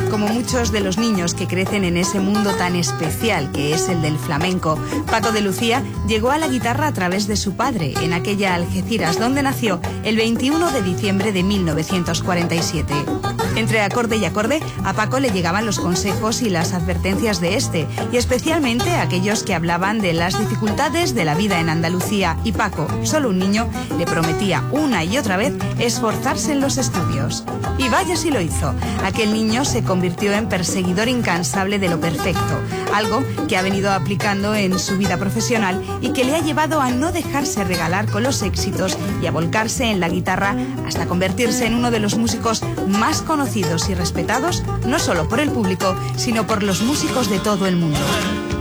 Como muchos de los niños que crecen en ese mundo tan especial que es el del flamenco, Paco de Lucía llegó a la guitarra a través de su padre, en aquella Algeciras donde nació el 21 de diciembre de 1947. Entre acorde y acorde, a Paco le llegaban los consejos y las advertencias de este, y especialmente aquellos que hablaban de las dificultades de la vida en Andalucía, y Paco, solo un niño, le prometía una y otra vez esforzarse en los estudios. Y vaya si lo hizo. Aquel niño se convirtió en perseguidor incansable de lo perfecto, algo que ha venido aplicando en su vida profesional y que le ha llevado a no dejarse regalar con los éxitos y a volcarse en la guitarra hasta convertirse en uno de los músicos más conocidos y respetados, no solo por el público, sino por los músicos de todo el mundo.